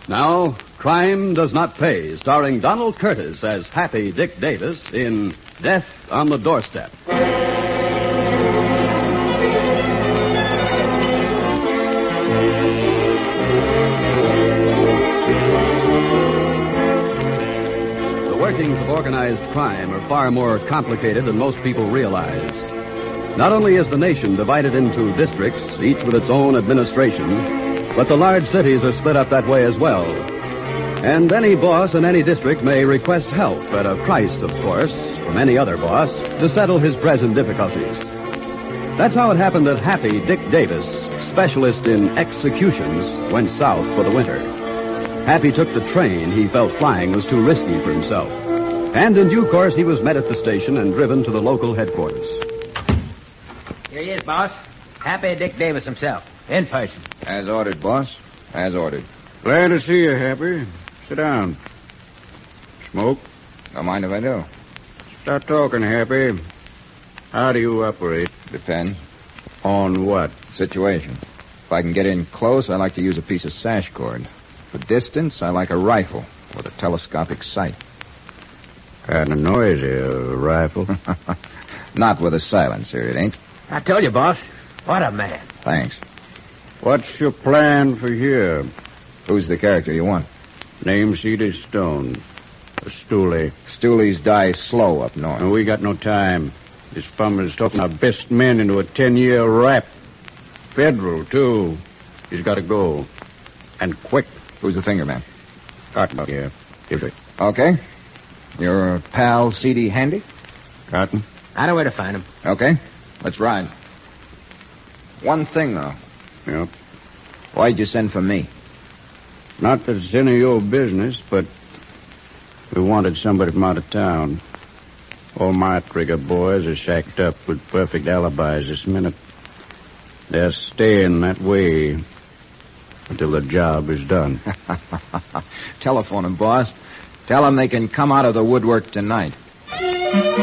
Now, Crime Does Not Pay, starring Donald Curtis as Happy Dick Davis in Death on the Doorstep. The workings of organized crime are far more complicated than most people realize. Not only is the nation divided into districts, each with its own administration, but the large cities are split up that way as well. And any boss in any district may request help at a price, of course, from any other boss to settle his present difficulties. That's how it happened that Happy Dick Davis, specialist in executions, went south for the winter. Happy took the train he felt flying was too risky for himself. And in due course, he was met at the station and driven to the local headquarters. Here he is, boss. Happy Dick Davis himself. In person. As ordered, boss. As ordered. Glad to see you, Happy. Sit down. Smoke? Don't mind if I do. Start talking, Happy. How do you operate? Depends. On what? Situation. If I can get in close, I like to use a piece of sash cord. For distance, I like a rifle with a telescopic sight. Kind of noisy, a rifle. Not with a silencer, it ain't. I told you, boss. What a man. Thanks. What's your plan for here? Who's the character you want? Name Cedar Stone. A Stooley. Stoolies die slow up north. And we got no time. This bum is talking our best men into a 10-year rap. Federal, too. He's got to go. And quick. Who's the finger man? Cotton here. Give it. Okay. Your pal, C.D. Handy? Cotton? I know where to find him. Okay. Let's ride. One thing, though. Yep. Why'd you send for me? Not that it's any of your business, but we wanted somebody from out of town. All my trigger boys are shacked up with perfect alibis this minute. They're staying that way until the job is done. Telephone them, boss. Tell them they can come out of the woodwork tonight.